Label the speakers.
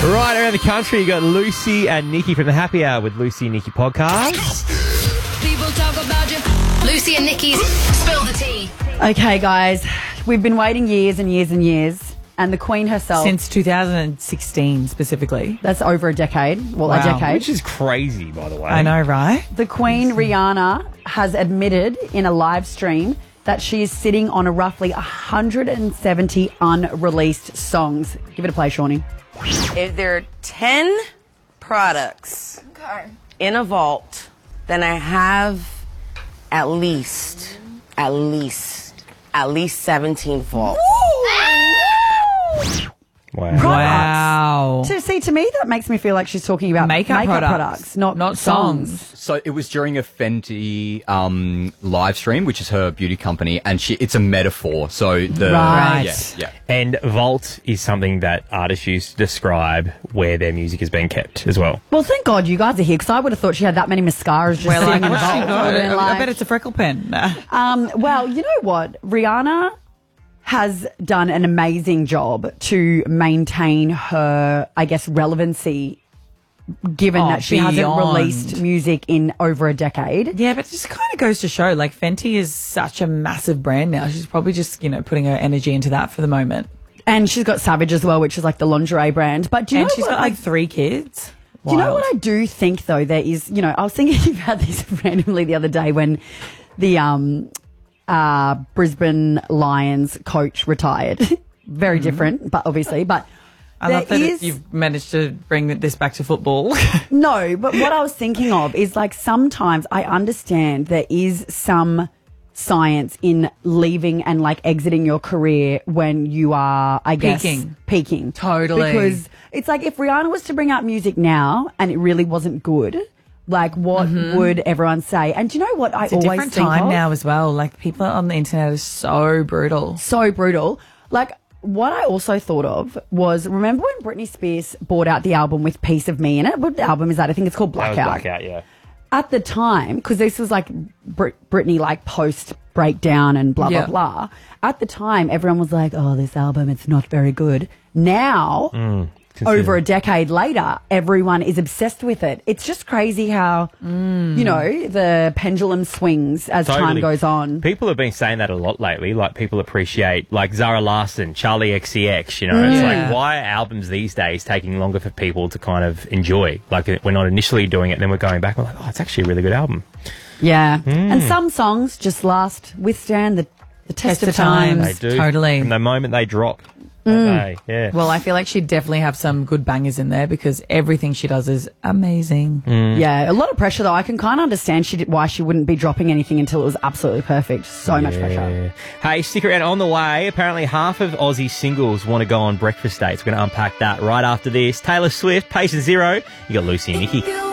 Speaker 1: Right around the country, you got Lucy and Nikki from the Happy Hour with Lucy and Nikki podcast.
Speaker 2: People talk about you. Lucy and Nikki's Spill the Tea.
Speaker 3: Okay, guys, we've been waiting years and years and years, and the Queen herself...
Speaker 4: Since 2016, specifically.
Speaker 3: That's over a decade. Well, a decade.
Speaker 1: Which is crazy, by the way.
Speaker 4: I know, right?
Speaker 3: The Queen, Rihanna, has admitted in a live stream that she is sitting on a roughly 170 unreleased songs. Give it a play, Shawnee.
Speaker 5: If there are 10 products in a vault, then I have at least 17 vaults.
Speaker 4: Wow.
Speaker 3: To me, that makes me feel like she's talking about
Speaker 4: Makeup
Speaker 3: products, not songs.
Speaker 6: So it was during a Fenty live stream, which is her beauty company, and it's a metaphor. So
Speaker 3: Right.
Speaker 6: Yeah.
Speaker 1: And vault is something that artists use to describe where their music is being kept as well.
Speaker 3: Well, thank God you guys are here, because I would have thought she had that many mascaras just
Speaker 4: We're
Speaker 3: sitting
Speaker 4: like,
Speaker 3: in the
Speaker 4: what's she
Speaker 3: vault.
Speaker 4: got?
Speaker 3: And
Speaker 4: I bet it's a freckle pen.
Speaker 3: Well, you know what? Rihanna has done an amazing job to maintain her, I guess, relevancy, given that she hasn't
Speaker 4: beyond.
Speaker 3: released music in over a decade.
Speaker 4: Yeah, but it just kind of goes to show, like, Fenty is such a massive brand now. She's probably just, putting her energy into that for the moment.
Speaker 3: And she's got Savage as well, which is like the lingerie brand. But do you
Speaker 4: And
Speaker 3: know
Speaker 4: she's
Speaker 3: what?
Speaker 4: got, like, 3 kids.
Speaker 3: Do you know what I do think, though? There is, I was thinking about this randomly the other day when the Brisbane Lions coach retired. Very different, but obviously. But
Speaker 4: I love that you've managed to bring this back to football.
Speaker 3: No, but what I was thinking of is, like, sometimes I understand there is some science in leaving and, like, exiting your career when you are, I guess, peaking.
Speaker 4: Totally.
Speaker 3: Because it's like, if Rihanna was to bring out music now and it really wasn't good, like, what would everyone say? And do you know what I
Speaker 4: It's a
Speaker 3: always
Speaker 4: different
Speaker 3: think
Speaker 4: time
Speaker 3: of?
Speaker 4: now as well. Like, people on the internet are so brutal.
Speaker 3: So brutal. Like, what I also thought of was, remember when Britney Spears brought out the album with Piece of Me in it? What album is that? I think it's called Blackout.
Speaker 1: That was Blackout, yeah.
Speaker 3: At the time, because this was like Britney, like, post breakdown and blah,
Speaker 4: Yeah.
Speaker 3: blah, blah. At the time, everyone was like, oh, this album, it's not very good. Now, over a decade later, everyone is obsessed with it. It's just crazy how, the pendulum swings as time
Speaker 1: Totally.
Speaker 3: goes on.
Speaker 1: People have been saying that a lot lately. Like, people appreciate, like, Zara Larsson, Charlie XCX, It's like, why are albums these days taking longer for people to kind of enjoy? Like, we're not initially doing it, and then we're going back, we're like, oh, it's actually a really good album.
Speaker 3: Yeah. And some songs just withstand the test of time.
Speaker 1: They do.
Speaker 4: Totally.
Speaker 1: From the moment they drop. don't they? Yeah.
Speaker 4: Well, I feel like she'd definitely have some good bangers in there because everything she does is amazing.
Speaker 3: Yeah, a lot of pressure, though. I can kind of understand why she wouldn't be dropping anything until it was absolutely perfect. So much pressure.
Speaker 1: Hey, stick around. On the way, apparently half of Aussie singles want to go on breakfast dates. We're going to unpack that right after this. Taylor Swift, Patient Zero. You got Lucy and Nikki.